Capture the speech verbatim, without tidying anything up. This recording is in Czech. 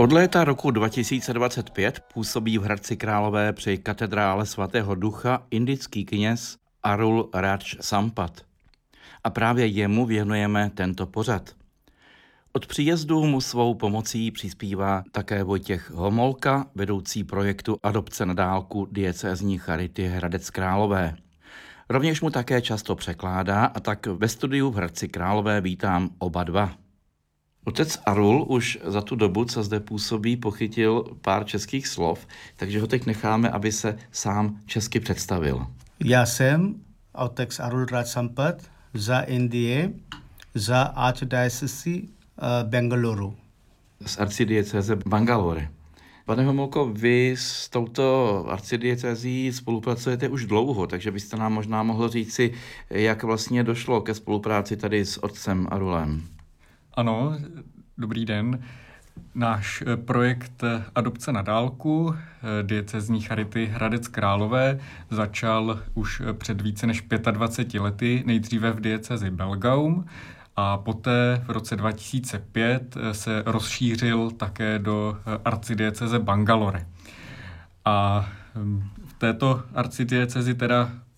Od léta roku dva tisíce dvacet pět působí v Hradci Králové při katedrále svatého Ducha indický kněz Arul Raj Sampat. A právě jemu věnujeme tento pořad. Od příjezdu mu svou pomocí přispívá také Vojtěch Homolka, vedoucí projektu Adopce na dálku diecézní Charity Hradec Králové. Rovněž mu také často překládá, a tak ve studiu v Hradci Králové vítám oba dva. Otec Arul už za tu dobu, co zde působí, pochytil pár českých slov, takže ho teď necháme, aby se sám česky představil. Já jsem otec Arul Raj Sampat za Indie, za arcidiocese uh, Bengaluru. Z arcidiecéze Bangalore. Pane Homolko, vy s touto arcidiecézí spolupracujete už dlouho, takže byste nám možná mohl říci, jak vlastně došlo ke spolupráci tady s otcem Arulem. Ano, dobrý den. Náš projekt Adopce na dálku diecézní Charity Hradec Králové začal už před více než dvaceti pěti lety, nejdříve v diecézi Belgaum a poté v roce dva tisíce pět se rozšířil také do arcidiecéze Bangalore. A v této arcidiecézi teda